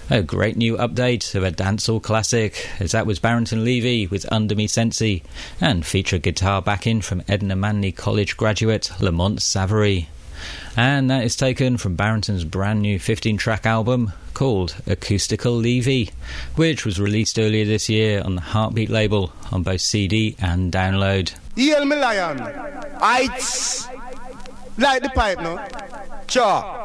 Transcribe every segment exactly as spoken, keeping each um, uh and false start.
A great new update of a dancehall classic, as that was Barrington Levy with Under Me Sensi, and featured guitar backing from Edna Manley College graduate Lamont Savary. And that is taken from Barrington's brand new fifteen-track album called Acoustical Levy, which was released earlier this year on the Heartbeat label on both C D and download. Yell me lion, Heights, light the pipe no, cha.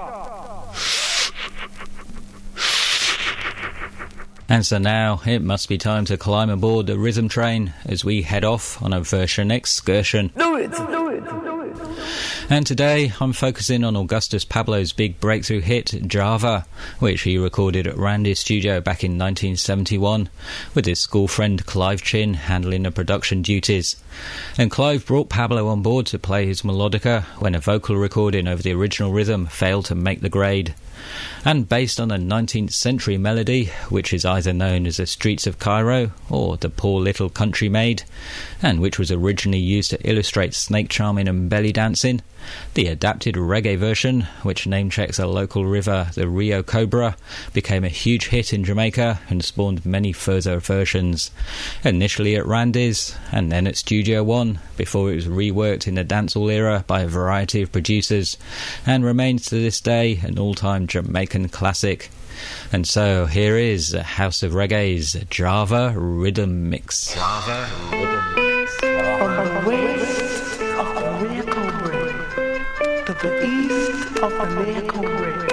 And so now it must be time to climb aboard the rhythm train as we head off on a version excursion. Do it, do it, do it. And today I'm focusing on Augustus Pablo's big breakthrough hit, Java, which he recorded at Randy's studio back in nineteen seventy-one, with his school friend Clive Chin handling the production duties. And Clive brought Pablo on board to play his melodica when a vocal recording over the original rhythm failed to make the grade. And based on a nineteenth century melody, which is either known as the Streets of Cairo or the Poor Little Country Maid, and which was originally used to illustrate snake charming and belly dancing, the adapted reggae version, which name-checks a local river, the Rio Cobra, became a huge hit in Jamaica and spawned many further versions, initially at Randy's and then at Studio One, before it was reworked in the dancehall era by a variety of producers, and remains to this day an all-time Jamaican classic. And so here is House of Reggae's Java Rhythm Mix. Java Rhythm Mix. From the west of the Rio Cobra to the east of the Rio Cobra,